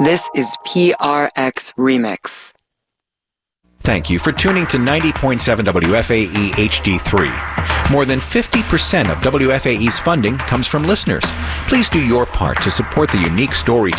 This is PRX Remix. Thank you for tuning to 90.7 WFAE HD3. More than 50% of WFAE's funding comes from listeners. Please do your part to support the unique storytelling